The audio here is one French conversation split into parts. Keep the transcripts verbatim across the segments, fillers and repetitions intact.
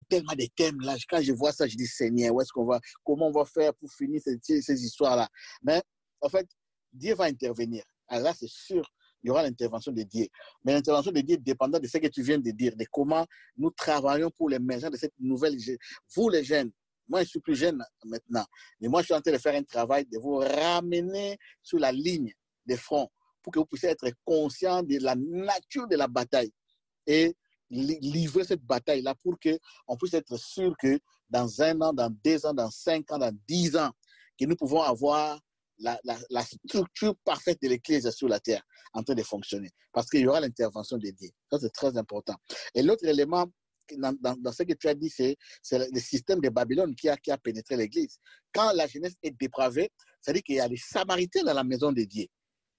tellement de thèmes là. Quand je vois ça, je dis Seigneur, où est-ce qu'on va, comment on va faire pour finir ces, ces histoires-là. Mais en fait, Dieu va intervenir. Alors là, c'est sûr, il y aura l'intervention de Dieu. Mais l'intervention de Dieu dépendant de ce que tu viens de dire, de comment nous travaillons pour l'émergence de cette nouvelle. Vous les jeunes, moi je suis plus jeune maintenant, mais moi je suis en train de faire un travail de vous ramener sur la ligne des fronts pour que vous puissiez être conscient de la nature de la bataille et livrer cette bataille-là pour qu'on puisse être sûr que dans un an, dans deux ans, dans cinq ans, dans dix ans, que nous pouvons avoir la, la, la structure parfaite de l'Église sur la terre en train de fonctionner. Parce qu'il y aura l'intervention de Dieu. Ça, c'est très important. Et l'autre élément dans, dans, dans ce que tu as dit, c'est le système de Babylone qui a, qui a pénétré l'Église. Quand la jeunesse est dépravée, ça veut dire qu'il y a des Samaritains dans la maison de Dieu.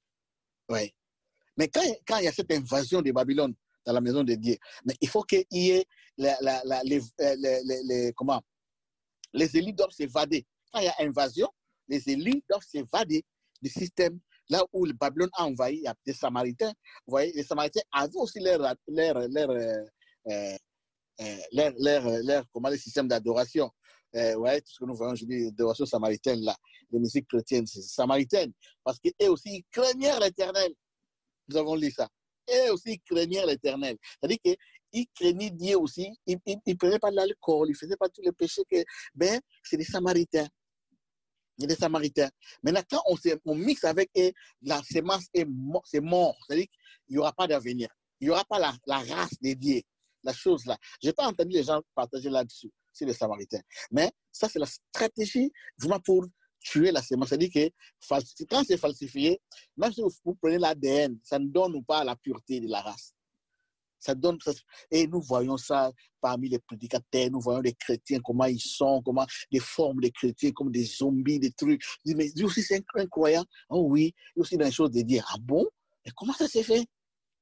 Oui. Mais quand, quand il y a cette invasion de Babylone dans la maison de Dieu, mais il faut qu'il y ait la, la, la, les, les, les, les, comment, les élus doivent s'évader. Quand il y a invasion, les élus doivent s'évader du système. Là où le Babylone a envahi, il y a des Samaritains. Vous voyez, les Samaritains avaient aussi leur, leur, leur, euh, euh, leur, leur, leur comment, les systèmes d'adoration. Euh, ouais, tout ce que nous voyons aujourd'hui, l'adoration samaritaine, là, les musiques chrétiennes, c'est samaritaine. Parce qu'eux aussi, ils craignèrent l'Éternel. Nous avons lu ça. Eux aussi, ils craignèrent l'Éternel. C'est-à-dire qu'ils craignaient Dieu aussi. Ils ne prenaient pas l'alcool, ils ne faisaient pas tous les péchés. Que, ben, c'est des Samaritains. Il y a des Samaritains. Maintenant, quand on, on mixe avec eux, la sémence est mort. mort. C'est-à-dire qu'il n'y aura pas d'avenir. Il n'y aura pas la, la race dédiée. La chose là. Je n'ai pas entendu les gens partager là-dessus. C'est les Samaritains. Mais ça, c'est la stratégie vraiment pour tuer la sémence. C'est-à-dire que quand c'est falsifié, même si vous, vous prenez l'A D N, ça ne donne pas la pureté de la race. Ça donne, ça, et nous voyons ça parmi les prédicateurs, nous voyons les chrétiens, comment ils sont, comment des formes de chrétiens, comme des zombies, des trucs. Je dis, mais lui aussi, c'est un croyant. Oh oui, il aussi dans les choses de dire, ah bon? Mais comment ça s'est fait?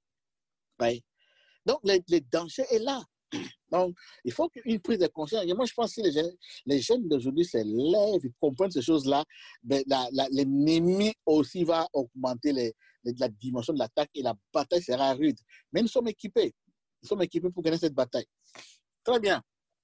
Ouais. Donc, le, le danger est là. Donc, il faut une prise de conscience. Et moi, je pense que si les jeunes, les jeunes d'aujourd'hui se lèvent, ils comprennent ces choses-là, ben, l'ennemi aussi va augmenter les, les, la dimension de l'attaque et la bataille sera rude. Mais nous sommes équipés. Nous sommes équipés pour gagner cette bataille. Très bien.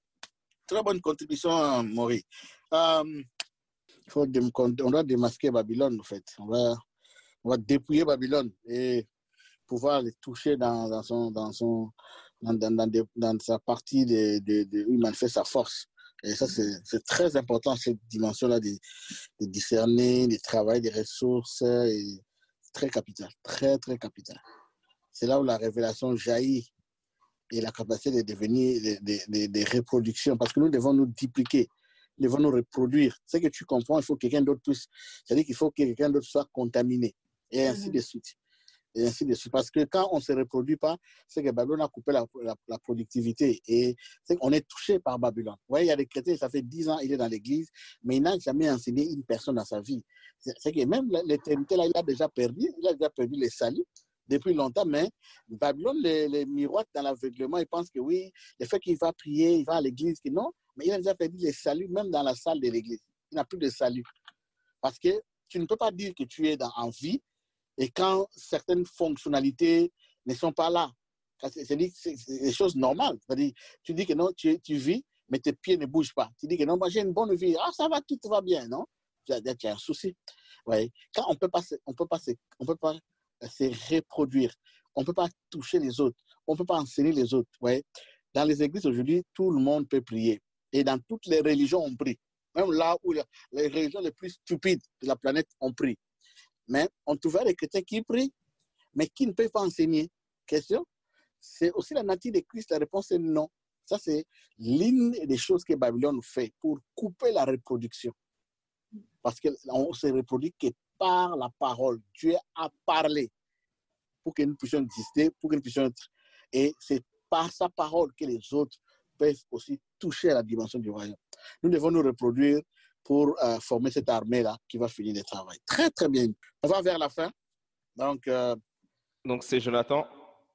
Très bonne contribution, Maury. Euh, il faut, on doit démasquer Babylone, en fait. On va, on va dépouiller Babylone et pouvoir les toucher dans, dans son... Dans son Dans, dans, dans, de, dans sa partie de, de, de, où il manifeste sa force. Et ça, c'est très important, cette dimension-là de, de discerner, de travailler des ressources. Et très capital, très, très capital. C'est là où la révélation jaillit et la capacité de devenir des de, de, de reproductions. Parce que nous devons nous dupliquer, nous devons nous reproduire. Ce que tu comprends, il faut que quelqu'un d'autre puisse. C'est-à-dire qu'il faut que quelqu'un d'autre soit contaminé. Et ainsi de suite. Et ainsi de suite. Parce que quand on ne se reproduit pas, c'est que Babylone a coupé la, la, la productivité. Et on est touché par Babylone. Vous voyez, il y a des chrétiens, ça fait dix ans, il est dans l'église, mais il n'a jamais enseigné une personne dans sa vie. C'est que même l'éternité, là, il a déjà perdu, il a déjà perdu les saluts depuis longtemps, mais Babylone, les, les miroitent dans l'aveuglement, il pense que oui, le fait qu'il va prier, il va à l'église, que non, mais il a déjà perdu les saluts, même dans la salle de l'église. Il n'a plus de salut. Parce que tu ne peux pas dire que tu es dans, en vie, et quand certaines fonctionnalités ne sont pas là, c'est des choses normales. Tu dis que non, tu, tu vis, mais tes pieds ne bougent pas. Tu dis que non, moi j'ai une bonne vie. Ah, ça va, tout va bien, non? Tu as, tu as un souci. Ouais. Quand on peut pas, on peut pas, on peut pas se reproduire, on ne peut pas toucher les autres, on ne peut pas enseigner les autres. Ouais. Dans les églises aujourd'hui, tout le monde peut prier. Et dans toutes les religions, on prie. Même là où les religions les plus stupides de la planète ont pris. Mais on trouvera des chrétiens qui prient, mais qui ne peuvent pas enseigner. Question? C'est aussi la nature de Christ. La réponse est non. Ça, c'est l'une des choses que Babylone fait pour couper la reproduction. Parce qu'on se reproduit que par la parole. Dieu a parlé pour que nous puissions exister, pour que nous puissions être. Et c'est par sa parole que les autres peuvent aussi toucher à la dimension du royaume. Nous devons nous reproduire pour euh, former cette armée-là qui va finir le travail. Très, très bien. On va vers la fin. Donc, euh... Donc c'est Jonathan.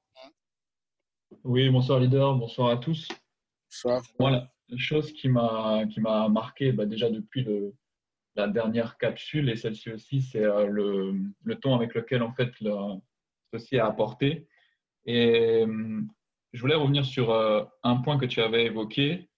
Oui, bonsoir leader, bonsoir à tous. Bonsoir. Voilà, la chose qui m'a qui m'a marqué bah, déjà depuis le, la dernière capsule et celle-ci aussi, c'est euh, le, le ton avec lequel en fait le, ceci a apporté. Et euh, je voulais revenir sur euh, un point que tu avais évoqué,